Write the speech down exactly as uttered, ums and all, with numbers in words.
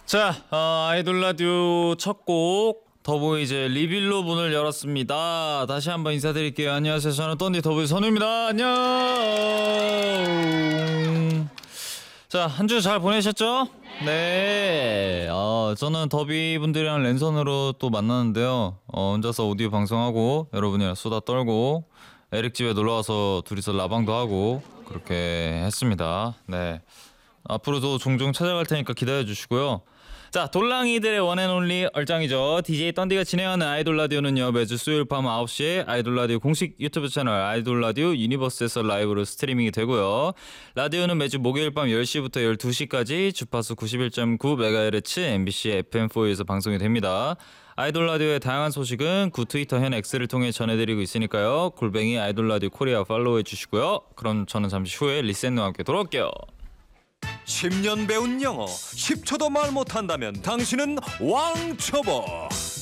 자, 어, 아이돌 라디오 첫 곡 더보이즈 리빌로 문을 열었습니다. 다시 한번 인사드릴게요. 안녕하세요. 저는 떤디 더보이즈 선우입니다. 안녕. 자, 한 주 잘 보내셨죠? 네. 어, 저는 더비 분들이랑 랜선으로 또 만났는데요. 어, 혼자서 오디오 방송하고 여러분이랑 수다 떨고 에릭 집에 놀러 와서 둘이서 라방도 하고 그렇게 했습니다. 네. 앞으로도 종종 찾아갈 테니까 기다려 주시고요. 자, 돌랑이들의 원앤온리 얼짱이죠. 디제이 떤디가 진행하는 아이돌 라디오는요, 매주 수요일 밤 아홉 시에 아이돌 라디오 공식 유튜브 채널 아이돌 라디오 유니버스에서 라이브로 스트리밍이 되고요. 라디오는 매주 목요일 밤 열 시부터 열두 시까지 주파수 구십일 점 구 메가헤르츠 엠비씨 에프엠사에서 방송이 됩니다. 아이돌 라디오의 다양한 소식은 구 트위터 현 X를 통해 전해드리고 있으니까요. 골뱅이 아이돌 라디오 코리아 팔로우해 주시고요. 그럼 저는 잠시 후에 리센과 함께 돌아올게요. 십 년 배운 영어 십 초도 말 못한다면 당신은 왕초보.